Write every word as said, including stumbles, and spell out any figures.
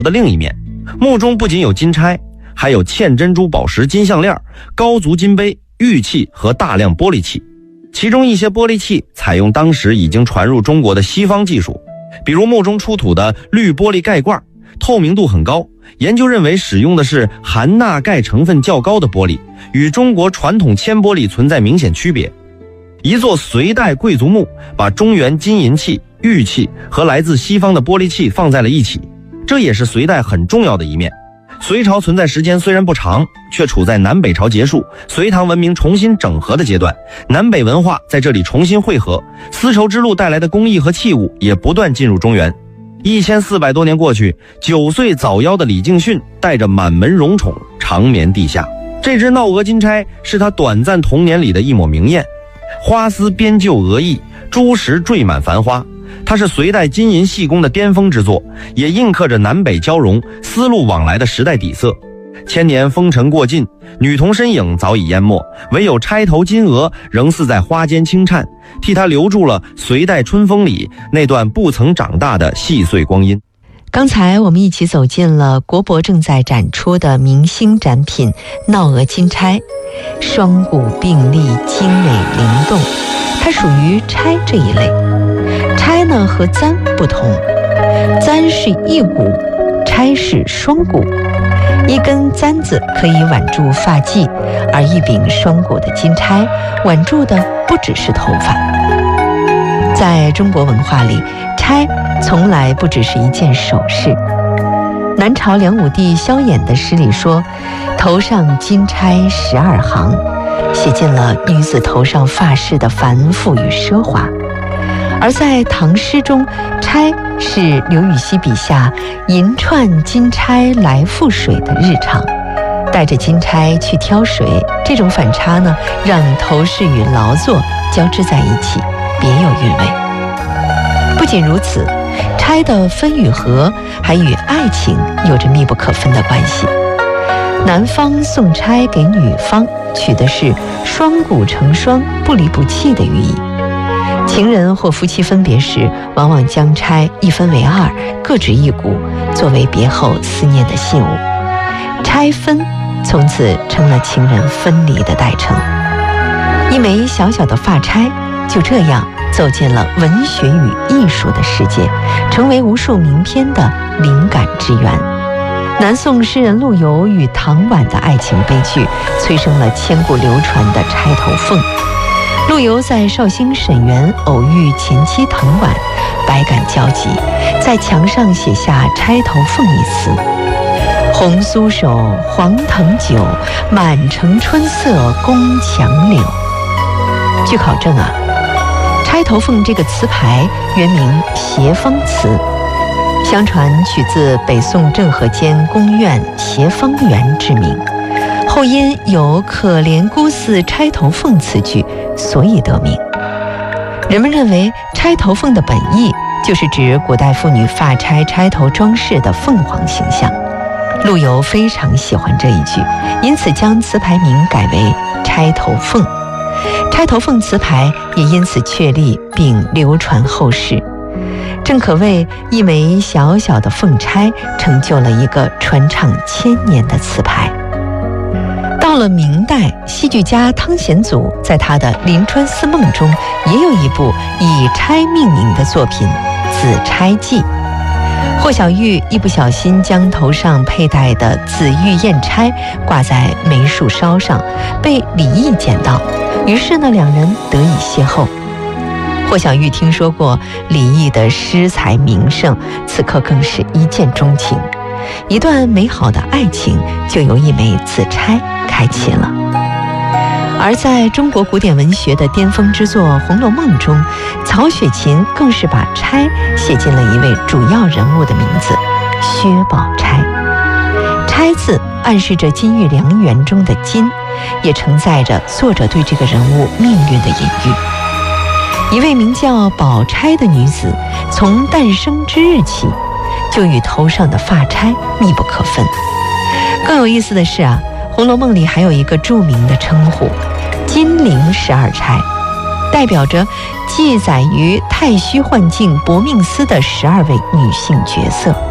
的另一面，墓中不仅有金钗，还有嵌珍珠宝石金项链、高足金杯、玉器和大量玻璃器。其中一些玻璃器采用当时已经传入中国的西方技术，比如墓中出土的绿玻璃盖罐，透明度很高，研究认为使用的是含钠钙成分较高的玻璃，与中国传统铅玻璃存在明显区别。一座隋代贵族墓把中原金银器、玉器和来自西方的玻璃器放在了一起，这也是隋代很重要的一面。隋朝存在时间虽然不长，却处在南北朝结束、隋唐文明重新整合的阶段，南北文化在这里重新汇合，丝绸之路带来的工艺和器物也不断进入中原。一千四百多年过去，九岁早夭的李敬训带着满门荣宠长眠地下。这只闹额金钗是他短暂童年里的一抹明艳，花丝编就额翼，珠石缀满繁花。它是隋代金银细工的巅峰之作，也印刻着南北交融、丝路往来的时代底色。千年风尘过尽，女童身影早已淹没，唯有钗头金额仍似在花间轻颤，替她留住了隋代春风里那段不曾长大的细碎光阴。 刚才我们一起走进了国博正在展出的明星展品闹额金钗，双骨并立，精美灵动，它属于钗这一类。钗呢和簪不同，簪是一股，钗是双股。一根簪子可以挽住发髻，而一柄双股的金钗挽住的不只是头发。在中国文化里，钗从来不只是一件首饰。南朝梁武帝萧衍的诗里说：“头上金钗十二行”，写尽了女子头上发饰的繁复与奢华。而在唐诗中，钗是刘禹锡笔下银串金钗来覆水的日常，带着金钗去挑水，这种反差呢，让头饰与劳作交织在一起，别有韵味。不仅如此，钗的分与合还与爱情有着密不可分的关系。男方送钗给女方，取的是双股成双、不离不弃的寓意。情人或夫妻分别时，往往将钗一分为二，各执一股，作为别后思念的信物。钗分从此成了情人分离的代称。一枚小小的发钗就这样走进了文学与艺术的世界，成为无数名篇的灵感之源。南宋诗人陆游与唐婉的爱情悲剧，催生了千古流传的钗头凤。陆游在绍兴沈园偶遇前妻唐婉，百感交集，在墙上写下钗头凤一词：红酥手，黄藤酒，满城春色宫墙柳。据考证啊，钗头凤这个词牌原名斜芳词，相传取自北宋政和间宫苑斜芳园之名，后因有可怜姑似钗头凤词句，所以得名。人们认为钗头凤的本意就是指古代妇女发钗钗头装饰的凤凰形象。陆游非常喜欢这一句，因此将词牌名改为钗头凤。钗头凤词牌也因此确立并流传后世，正可谓一枚小小的凤钗成就了一个传唱千年的词牌。到了明代，戏剧家汤显祖在他的《临川思梦》中也有一部以钗命名的作品《紫钗记》。霍小玉一不小心将头上佩戴的紫玉砚钗挂在梅树梢上，被李益捡到，于是呢，两人得以邂逅。霍小玉听说过李益的诗才名盛，此刻更是一见钟情，一段美好的爱情就由一枚紫钗开启了。而在中国古典文学的巅峰之作《红楼梦》中，曹雪芹更是把钗写进了一位主要人物的名字薛宝钗。钗字暗示着金玉良缘中的金，也承载着作者对这个人物命运的隐喻。一位名叫宝钗的女子，从诞生之日起就与头上的发钗密不可分。更有意思的是啊，《红楼梦》里还有一个著名的称呼金陵十二钗，代表着记载于太虚幻境薄命司的十二位女性角色。